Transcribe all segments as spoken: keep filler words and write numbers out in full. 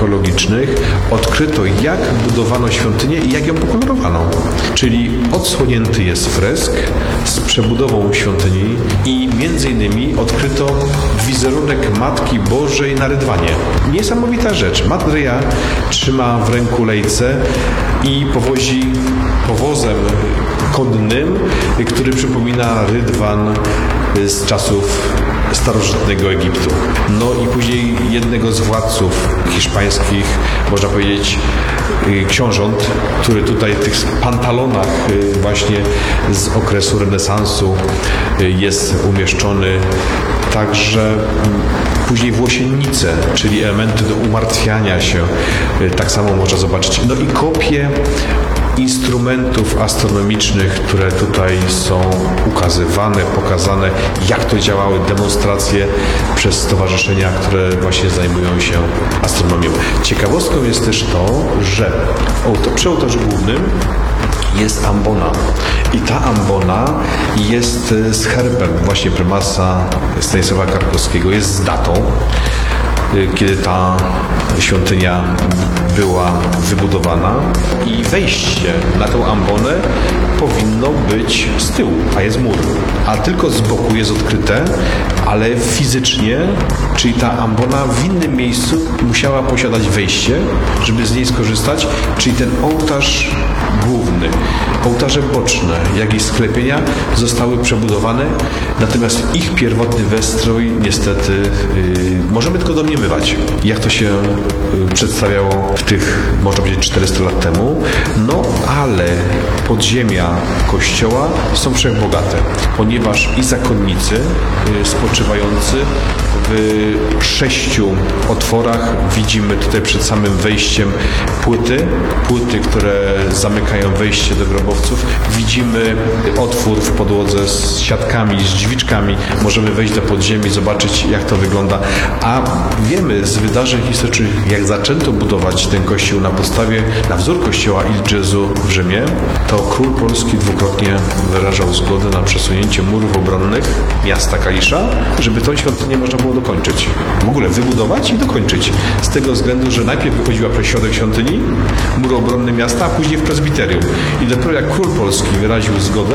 archeologicznych odkryto, jak budowano świątynię i jak ją pokolorowano. Czyli odsłonięty jest fresk z przebudową świątyni i między innymi odkryto wizerunek Matki Bożej na rydwanie. Niesamowita rzecz. Maryja trzyma w ręku lejce i powozi powozem konnym, który przypomina rydwan z czasów starożytnego Egiptu. No i później jednego z władców hiszpańskich, można powiedzieć książąt, który tutaj w tych pantalonach właśnie z okresu renesansu jest umieszczony. Także później włosiennice, czyli elementy do umartwiania się, tak samo można zobaczyć. No i kopie instrumentów astronomicznych, które tutaj są ukazywane, pokazane, jak to działały, demonstracje przez stowarzyszenia, które właśnie zajmują się astronomią. Ciekawostką jest też to, że przy ołtarzu głównym jest ambona i ta ambona jest z herbem właśnie prymasa Stanisława Karkowskiego, jest z datą, kiedy ta świątynia była wybudowana i wejście na tą ambonę powinno być z tyłu, a jest mur, a tylko z boku jest odkryte, ale fizycznie, czyli ta ambona w innym miejscu musiała posiadać wejście, żeby z niej skorzystać, czyli ten ołtarz główny, ołtarze boczne, jak i sklepienia zostały przebudowane, natomiast ich pierwotny wystrój niestety yy, możemy tylko domniemywać, jak to się yy, przedstawiało w tych, można powiedzieć, czterysta lat temu, no ale podziemia kościoła są wszechbogate, ponieważ i zakonnicy yy, spoczywający w sześciu otworach, widzimy tutaj przed samym wejściem płyty, płyty, które zamykają wejście do grobowców. Widzimy otwór w podłodze z siatkami, z drzwiczkami. Możemy wejść do podziemi, zobaczyć, jak to wygląda. A wiemy z wydarzeń historycznych, jak zaczęto budować ten kościół na podstawie, na wzór kościoła Il Gesù w Rzymie, to król polski dwukrotnie wyrażał zgodę na przesunięcie murów obronnych miasta Kalisza, żeby tą świątynię można było dokończyć. W ogóle wybudować i dokończyć. Z tego względu, że najpierw wychodziła przez środek świątyni, mur obronny miasta, a później w prezbiterium. I dopiero jak król polski wyraził zgodę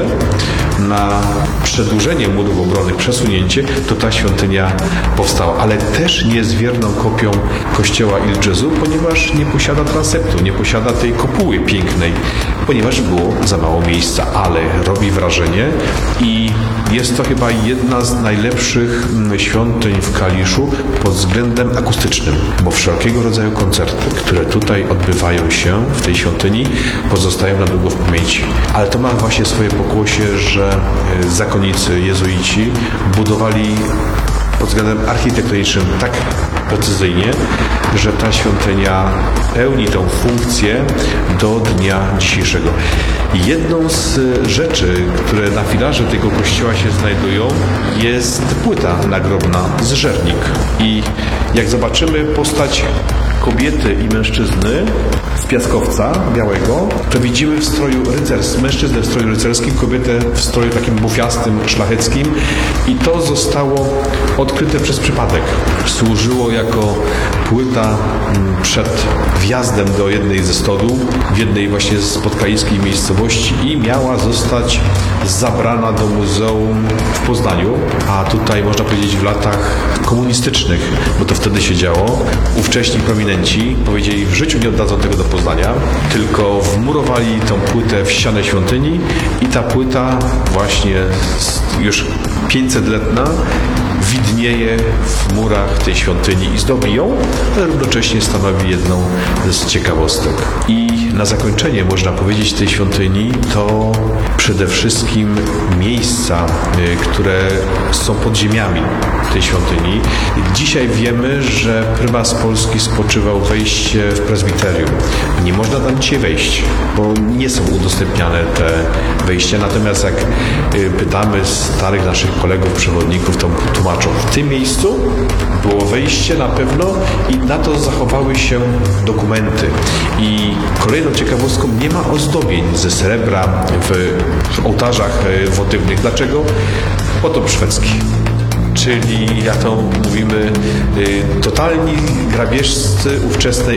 na przedłużenie murów obronnych, przesunięcie, to ta świątynia powstała. Ale też nie jest wierną kopią kościoła Il Gesù, ponieważ nie posiada transeptu, nie posiada tej kopuły pięknej, ponieważ było za mało miejsca, ale robi wrażenie i jest to chyba jedna z najlepszych świątyń w Kaliszu pod względem akustycznym, bo wszelkiego rodzaju koncerty, które tutaj odbywają się w tej świątyni, pozostają na długo w pamięci. Ale to ma właśnie swoje pokłosie, że zakonnicy jezuici budowali pod względem architektonicznym tak precyzyjnie, że ta świątynia pełni tą funkcję do dnia dzisiejszego. Jedną z rzeczy, które na filarze tego kościoła się znajdują, jest płyta nagrobna z Żernik. I jak zobaczymy postać kobiety i mężczyzny z piaskowca białego, to widzimy w stroju rycerskim, mężczyznę w stroju rycerskim, kobietę w stroju takim bufiastym, szlacheckim i to zostało odkryte przez przypadek. Służyło jako płyta przed wjazdem do jednej ze stodół, w jednej właśnie z podkaliskiej miejscowości i miała zostać zabrana do muzeum w Poznaniu, a tutaj można powiedzieć w latach komunistycznych, bo to wtedy się działo, ówcześni prominenci powiedzieli, w życiu nie oddadzą tego do Poznania, tylko wmurowali tą płytę w ścianę świątyni i ta płyta właśnie już pięćsetletna widnieje w murach tej świątyni i zdobi ją, ale równocześnie stanowi jedną z ciekawostek. I na zakończenie można powiedzieć tej świątyni to przede wszystkim miejsca, które są podziemiami tej świątyni. Dzisiaj wiemy, że prymas Polski spoczywał wejście w prezbiterium. Nie można tam dzisiaj wejść, bo nie są udostępniane te wejścia. Natomiast jak pytamy starych naszych kolegów, przewodników, to tłumaczą, w tym miejscu było wejście na pewno i na to zachowały się dokumenty. I kolejną ciekawostką, nie ma ozdobień ze srebra w, w ołtarzach wotywnych. Dlaczego? Potop szwedzki. Czyli, jak to mówimy, totalni grabieżcy ówczesnej